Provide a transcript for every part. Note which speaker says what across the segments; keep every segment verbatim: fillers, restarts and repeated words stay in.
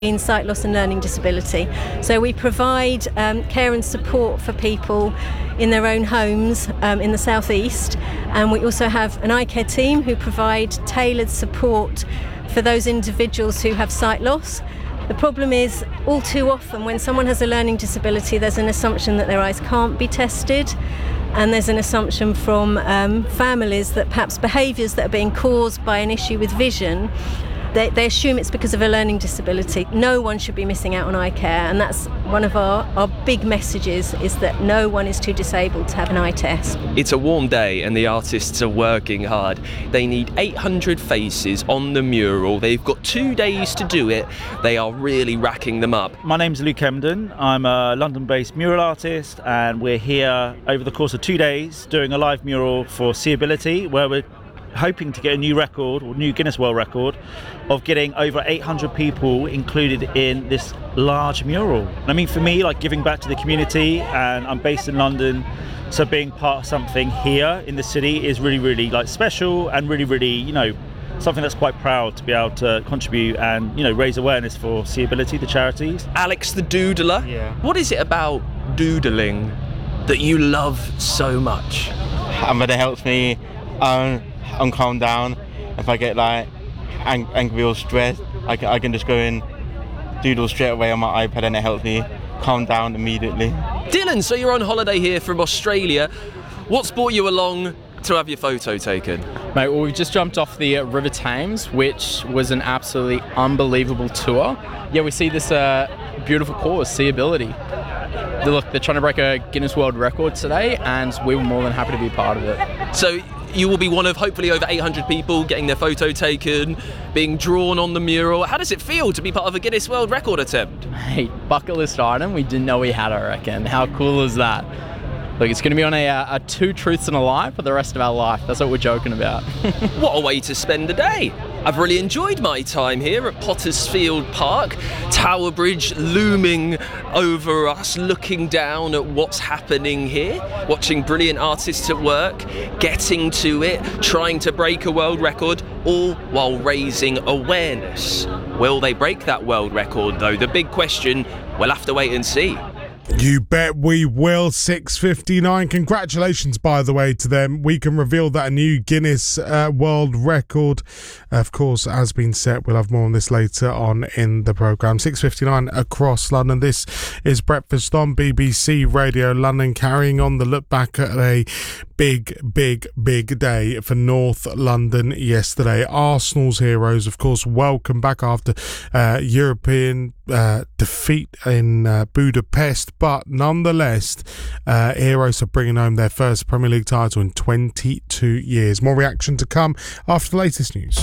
Speaker 1: in sight loss and learning disability. So we provide um, care and support for people in their own homes um, in the southeast, and we also have an eye care team who provide tailored support for those individuals who have sight loss. The problem is, all too often when someone has a learning disability, there's an assumption that their eyes can't be tested, and there's an assumption from um, families that perhaps behaviours that are being caused by an issue with vision, They, they assume it's because of a learning disability. No one should be missing out on eye care, and that's one of our, our big messages, is that no one is too disabled to have an eye test.
Speaker 2: It's a warm day and the artists are working hard. They need eight hundred faces on the mural. They've got two days to do it. They are really racking them up.
Speaker 3: My name's Luke Emden. I'm a London-based mural artist, and we're here over the course of two days doing a live mural for Seeability, where we're hoping to get a new record, or new Guinness World Record, of getting over eight hundred people included in this large mural. I mean, for me, like, giving back to the community, and I'm based in London, so being part of something here in the city is really, really like special, and really, really, you know, something that's quite proud to be able to contribute and, you know, raise awareness for Seeability, the charities.
Speaker 2: Alex the Doodler.
Speaker 3: Yeah.
Speaker 2: What is it about doodling that you love so much?
Speaker 4: Um, but it helps me um, and calm down. If I get like ang- angry or stressed, I can, I can just go and doodle straight away on my iPad, and it helps me calm down immediately.
Speaker 2: Dylan, so you're on holiday here from Australia. What's brought you along to have your photo taken?
Speaker 5: Mate, well, we've just jumped off the uh, River Thames, which was an absolutely unbelievable tour. Yeah, we see this uh, beautiful cause, Seeability. Look, they're trying to break a Guinness World Record today, and we were more than happy to be part of it.
Speaker 2: So you will be one of hopefully over eight hundred people getting their photo taken, being drawn on the mural. How does it feel to be part of a Guinness World Record attempt?
Speaker 5: Hey, bucket list item we didn't know we had, I reckon. How cool is that? Look, it's going to be on a, a two truths and a lie for the rest of our life. That's what we're joking about.
Speaker 2: What a way to spend the day. I've really enjoyed my time here at Pottersfield Park. Tower Bridge looming over us, looking down at what's happening here, watching brilliant artists at work, getting to it, trying to break a world record, all while raising awareness. Will they break that world record, though? The big question, we'll have to wait and see.
Speaker 6: You bet we will. Six fifty-nine. Congratulations, by the way, to them. We can reveal that a new Guinness uh, World Record, of course, has been set. We'll have more on this later on in the programme. six fifty-nine across London. This is Breakfast on B B C Radio London, carrying on the look back at a big, big, big day for North London yesterday. Arsenal's heroes, of course, welcome back after uh, European uh, defeat in uh, Budapest, but nonetheless, uh, heroes are bringing home their first Premier League title in twenty-two years. More reaction to come after the latest news.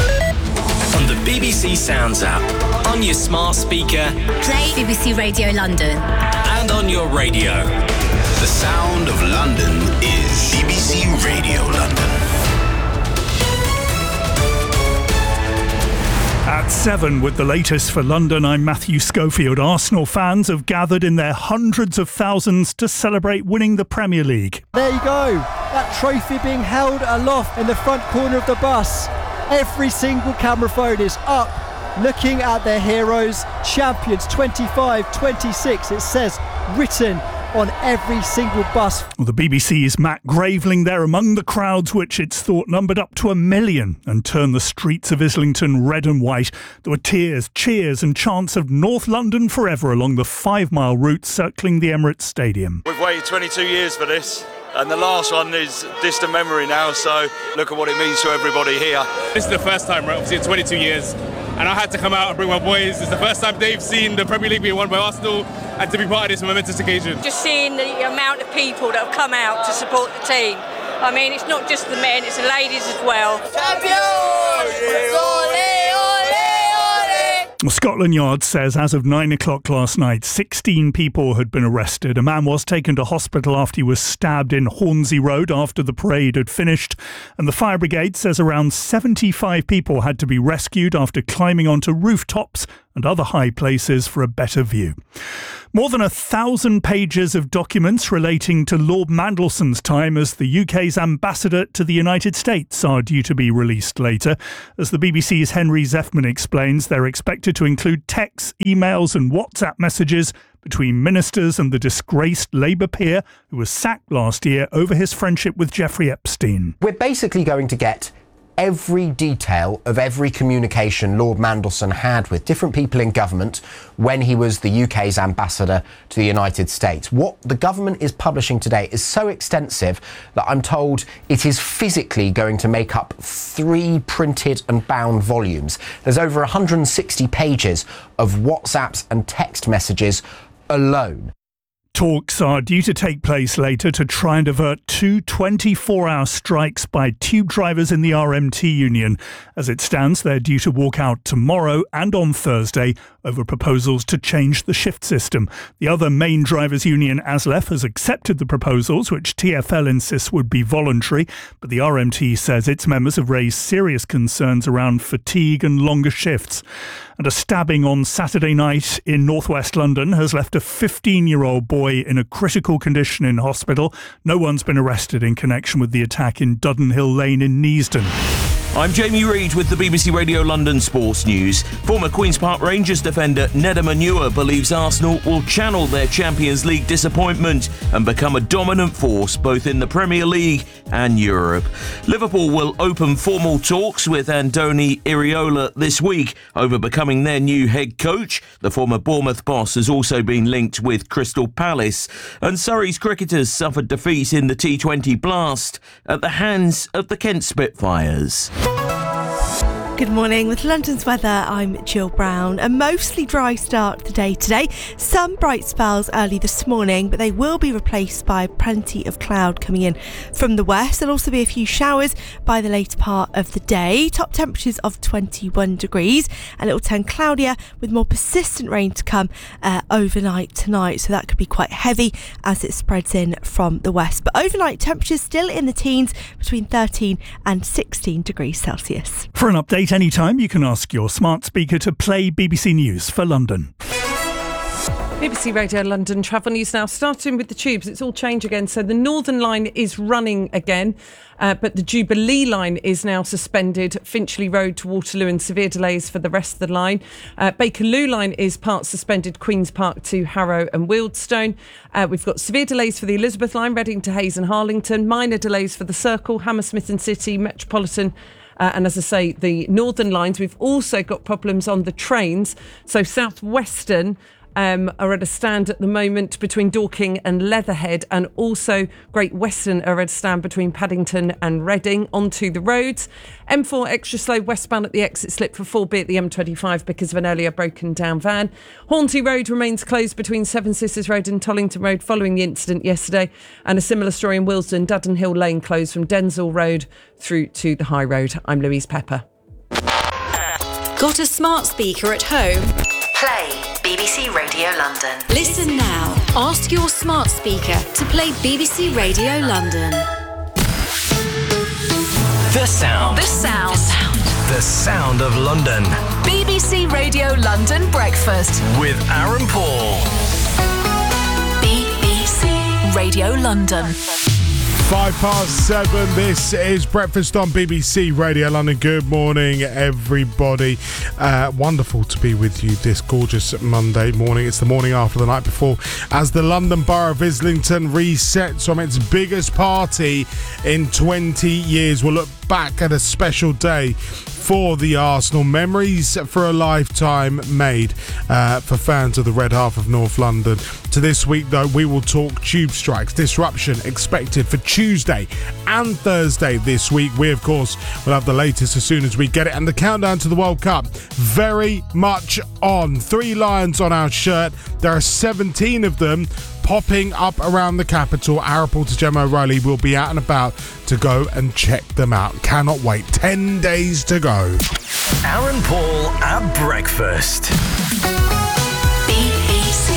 Speaker 7: From the B B C Sounds app, on your smart speaker,
Speaker 8: play B B C Radio London,
Speaker 7: and on your radio.
Speaker 9: The sound of London is B B C Radio London.
Speaker 10: At seven with the latest for London, I'm Matthew Schofield. Arsenal fans have gathered in their hundreds of thousands to celebrate winning the Premier League.
Speaker 11: There you go, that trophy being held aloft in the front corner of the bus. Every single camera phone is up, looking at their heroes, champions twenty-five twenty-six, it says written on every single bus.
Speaker 10: Well, the B B C's Matt Graveling there among the crowds, which it's thought numbered up to a million and turned the streets of Islington red and white. There were tears, cheers and chants of North London forever along the five-mile route circling the Emirates Stadium.
Speaker 12: We've waited twenty-two years for this, and the last one is distant memory now, so look at what it means to everybody here.
Speaker 13: This is the first time, right, obviously in twenty-two years, and I had to come out and bring my boys. It's the first time they've seen the Premier League being won by Arsenal, and to be part of this momentous occasion.
Speaker 14: Just seeing the amount of people that have come out to support the team. I mean, it's not just the men, it's the ladies as well.
Speaker 10: Well, Scotland Yard says as of nine o'clock last night, sixteen people had been arrested. A man was taken to hospital after he was stabbed in Hornsey Road after the parade had finished. And the fire brigade says around seventy-five people had to be rescued after climbing onto rooftops and other high places for a better view. More than a thousand pages of documents relating to Lord Mandelson's time as the U K's ambassador to the United States are due to be released later. As the B B C's Henry Zeffman explains, they're expected to include texts, emails and WhatsApp messages between ministers and the disgraced Labour peer who was sacked last year over his friendship with Jeffrey Epstein.
Speaker 15: We're basically going to get every detail of every communication Lord Mandelson had with different people in government when he was the U K's ambassador to the United States. What the government is publishing today is so extensive that I'm told it is physically going to make up three printed and bound volumes. There's over one hundred sixty pages of WhatsApps and text messages alone.
Speaker 10: Talks are due to take place later to try and avert two twenty-four hour strikes by tube drivers in the R M T union. As it stands, they're due to walk out tomorrow and on Thursday over proposals to change the shift system. The other main drivers' union, ASLEF, has accepted the proposals, which T F L insists would be voluntary, but the R M T says its members have raised serious concerns around fatigue and longer shifts. And a stabbing on Saturday night in northwest London has left a fifteen-year-old boy in a critical condition in hospital. No one's been arrested in connection with the attack in Dudenhill Lane in Neasden.
Speaker 16: I'm Jamie Reid with the B B C Radio London Sports News. Former Queen's Park Rangers defender Nedum Onuoha believes Arsenal will channel their Champions League disappointment and become a dominant force both in the Premier League and Europe. Liverpool will open formal talks with Andoni Iraola this week over becoming their new head coach. The former Bournemouth boss has also been linked with Crystal Palace. And Surrey's cricketers suffered defeat in the T twenty Blast at the hands of the Kent Spitfires.
Speaker 17: Good morning. With London's weather, I'm Jill Brown. A mostly dry start to the day today. Some bright spells early this morning, but they will be replaced by plenty of cloud coming in from the west. There'll also be a few showers by the later part of the day. Top temperatures of twenty-one degrees, and it will turn cloudier with more persistent rain to come uh, overnight tonight. So that could be quite heavy as it spreads in from the west. But overnight temperatures still in the teens, between thirteen and sixteen degrees Celsius.
Speaker 10: For an update anytime, you can ask your smart speaker to play B B C News for London.
Speaker 18: B B C Radio London travel news now, starting with the tubes. It's all changed again. So the Northern Line is running again, uh, but the Jubilee Line is now suspended. Finchley Road to Waterloo and severe delays for the rest of the line. Uh, Bakerloo Line is part suspended, Queen's Park to Harrow and Wealdstone. Uh, we've got severe delays for the Elizabeth Line, Reading to Hayes and Harlington. Minor delays for the Circle, Hammersmith and City, Metropolitan. Uh, and as I say, the Northern Lines, we've also got problems on the trains. So South Western um, are at a stand at the moment between Dorking and Leatherhead, and also Great Western are at a stand between Paddington and Reading. Onto the roads. M four extra slow westbound at the exit slip for four B at the M twenty-five because of an earlier broken down van. Hornsey Road remains closed between Seven Sisters Road and Tollington Road following the incident yesterday, and a similar story in Willesden. Dudenhill Lane closed from Denzil Road through to the High Road. I'm Louise Pepper.
Speaker 8: Got a smart speaker at home? Play B B C Radio London. Listen now. Ask your smart speaker to play B B C Radio London.
Speaker 7: The sound.
Speaker 8: The sound. The sound.
Speaker 7: The sound of London.
Speaker 8: B B C Radio London Breakfast.
Speaker 7: With Aaron Paul.
Speaker 8: B B C Radio London.
Speaker 6: Five past seven, this is Breakfast on B B C Radio London. Good morning, everybody. Uh, wonderful to be with you this gorgeous Monday morning. It's the morning after the night before as the London Borough of Islington resets from its biggest party in twenty years. We'll look back at a special day for the Arsenal. Memories for a lifetime made uh, for fans of the red half of North London. To this week, though, we will talk tube strikes. Disruption expected for Tuesday and Thursday this week. We, of course, will have the latest as soon as we get it. And the countdown to the World Cup, very much on. Three lions on our shirt. There are seventeen of them popping up around the capital. Our reporter Gemma O'Reilly will be out and about to go and check them out. Cannot wait. Ten days to go.
Speaker 7: Aaron Paul at breakfast.
Speaker 8: B B C Radio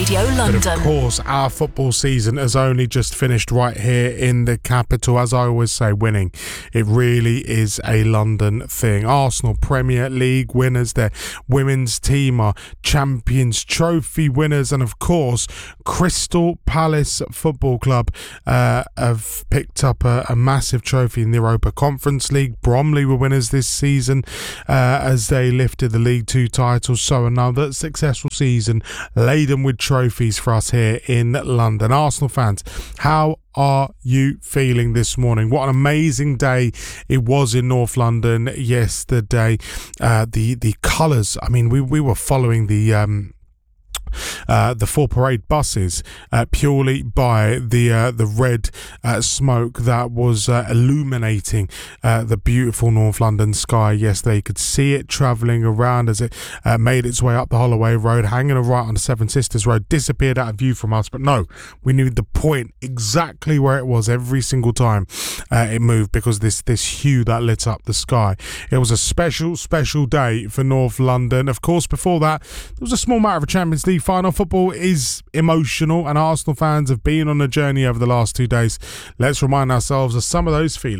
Speaker 8: Radio London.
Speaker 6: But of course, our football season has only just finished right here in the capital. As I always say, winning, it really is a London thing. Arsenal Premier League winners, their women's team are Champions Trophy winners, and of course, Crystal Palace Football Club uh, have picked up a, a massive trophy in the Europa Conference League. Bromley were winners this season uh, as they lifted the League Two titles. So another successful season laden with trophies for us here in London. Arsenal fans, how are you feeling this morning? What an amazing day it was in North London yesterday. Uh, the the colours, I mean, we, we were following the... Um, Uh, the four parade buses uh, purely by the uh, the red uh, smoke that was uh, illuminating uh, the beautiful North London sky yesterday. You could see it travelling around as it uh, made its way up the Holloway Road, hanging a right on the Seven Sisters Road, disappeared out of view from us. But no, we knew the point exactly where it was every single time uh, it moved, because this this hue that lit up the sky. It was a special special day for North London. Of course, before that, there was a small matter of a Champions League final. Football is emotional, and Arsenal fans have been on a journey over the last two days. Let's remind ourselves of some of those feelings.